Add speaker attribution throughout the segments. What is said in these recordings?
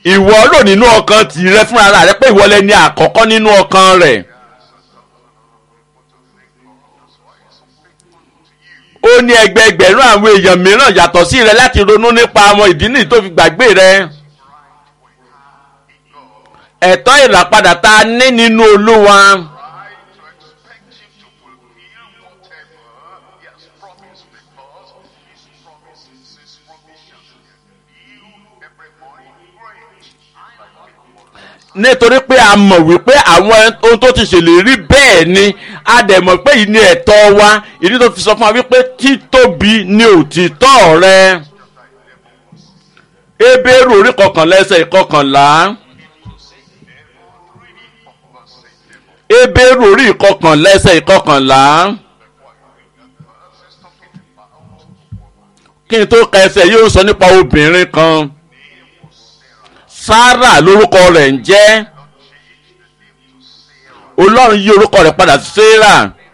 Speaker 1: ìwọ rò nínú ọkàn tìrẹ fún ara rẹ pé ìwọ lẹni àkọ́kọ́ nínú ọkàn rẹ̀. ó ní ẹgbẹẹgbẹ̀rún àwọn èèyàn mìíràn yàtọ̀ sí rẹ láti ronú nípa àwọn ìdí nìyí tó fi gbàgbé rẹ. ẹ̀tọ́ ìràpadà tá a ní nínú Olúwa. nítorí pé a mọ̀ wípé àwọn ohun tó ti ṣèlérí bẹ́ẹ̀ ni a dẹ̀ mọ̀ pé yìí ni ẹ̀tọ́ wa ìdí tó fi sọ fún wa wípé títóbi ni òtítọ́ rẹ. Hébérù orí 11:11. Hébérù orí 11:11. kí n tó ka ẹsẹ̀ yóò sọ nípa obìnrin kan. Sárà lórúkọ rẹ̀ ń jẹ́. Ọlọ́run yí orúkọ rẹ̀ padà sí Sárà.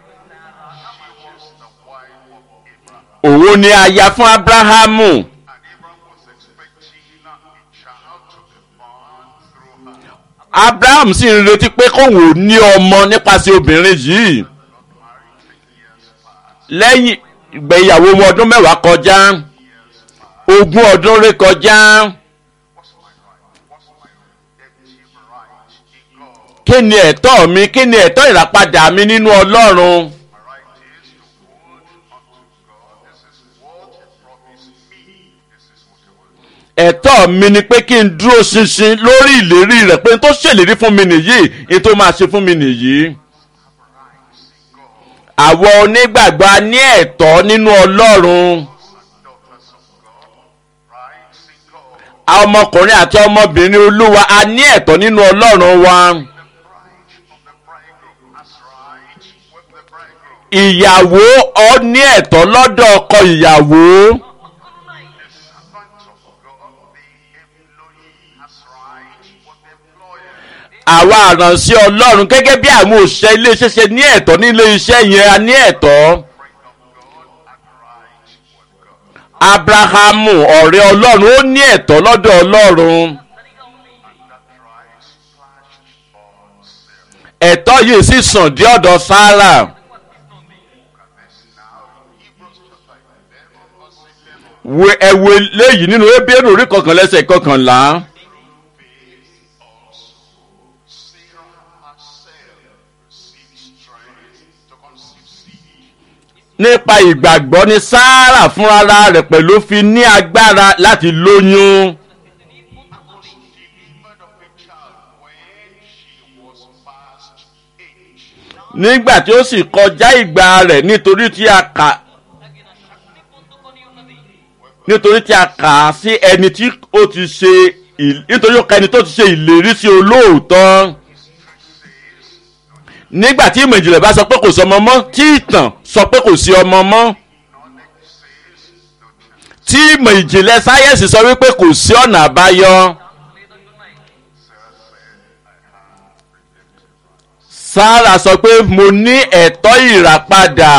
Speaker 1: Òun ni aya fún Ábúráhámù. Ábúráhámù sì ń retí pé kóun ò ní ọmọ nípasẹ̀ obìnrin yìí. Lẹ́yìn ìgbéyàwó ọdún 10 kọjá, 20 ọdún ré kọjá. Kí ni ẹ̀tọ́ mi? Kí ni ẹ̀tọ́ ìràpadà mi nínú Ọlọ́run? Ẹ̀tọ́ mi ni pé kí n dúró ṣinṣin lórí ìlérí rẹ̀ pé n tó ṣèlérí fún mi nìyí, n tó máa ṣe fún mi nìyí. Àwọn onígbàgbọ́ a ní ẹ̀tọ́ nínú Ọlọ́run. Ọmọkùnrin àti ọmọbìnrin Olúwa a ní ẹ̀tọ́ nínú Ọlọ́run wa. Ìyàwó ó ní ẹ̀tọ́ lọ́dọ̀ ọkọ ìyàwó. Àwa àránṣẹ́ Ọlọ́run gẹ́gẹ́ bí àwọn òṣìṣẹ́ iléeṣẹ́ ṣe ní ẹ̀tọ́ nílé iṣẹ́ yẹn a ní ẹ̀tọ́. Ábúráhámù ọ̀rẹ́ Ọlọ́run ó ní ẹ̀tọ́ lọ́dọ̀ Ọlọ́run. Ẹ̀tọ́ yìí sì sàn dé ọ̀dọ̀ Sárà. Ẹ̀wù eléyìí nínú Hébérù orí 11:11. Nípa ìgbàgbọ́ ni Sárà fúnra rẹ̀ pẹ̀lú fi ní agbára láti lóyún. Nígbà tí ó sì kọjá ìgbà rẹ̀ nítorí tí a kà á sí ẹni tí ó ti ṣe nítorí ó ka ẹni tó ti ṣe ìlérí sí olóòótọ́. Nígbà tí ìmọ̀ ìjìnlẹ̀ bá sọ pé kò sí ọmọ mọ́, tí ìtàn sọ pé kò sí ọmọ mọ́, tí ìmọ̀ ìjìnlẹ̀ sáyẹ́ǹsì sọ wípé kò sí ọ̀nà àbáyọ. Sárà sọ pé mo ní ẹ̀tọ́ ìràpadà.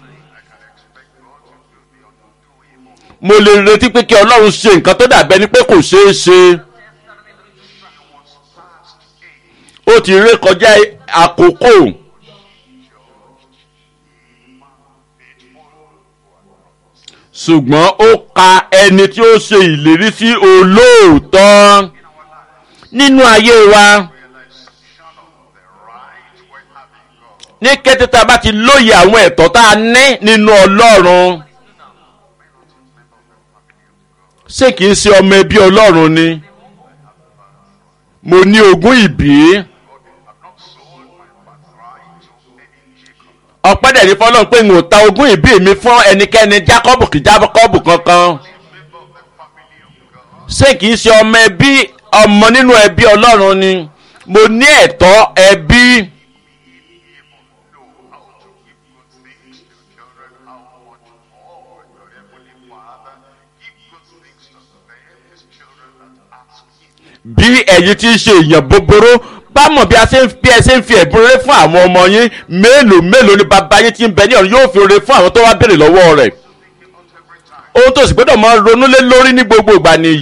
Speaker 1: Mo lè retí pé kí Ọlọ́run ṣe nǹkan tó dàbẹ́ ni pé kò ṣeé ṣe. Ó ti ré kọjá àkókò. Ṣùgbọ́n ó ka ẹni tí ó ṣe ìlérí sí olóòótọ́ nínú ayé wa. Ní kété tá a bá ti lóye àwọn ẹ̀tọ́ tá a ní nínú Ọlọ́run. Ṣé kìí ṣe ọmọ ẹbí Ọlọ́run ni? Mo ní ogún ìbí. Ọpẹ́ dẹ̀ ní fọ́lọ́run pé n ò ta ogún ìbí mi fún ẹnikẹ́ni Jákọ́bù kí Jákọ́bù kankan. Ṣé kìí ṣe ọmọ nínú ẹbí Ọlọ́run ni? Mo ní ẹ̀tọ́ ẹbí. Bí ẹ̀yin tí ń ṣe èèyàn búburú bá mọ̀ bí ẹ ṣe ń fi ẹ̀bùn rere fún àwọn ọmọ yín, mélòó ni bàbá yín tí ń bẹ ní ọ̀run yóò fi rere fún àwọn tó wá béèrè lọ́wọ́ rẹ̀. Ohun tó sì gbọ́dọ̀ máa ronú lé lórí ní gbogbo ìgbà nìyí.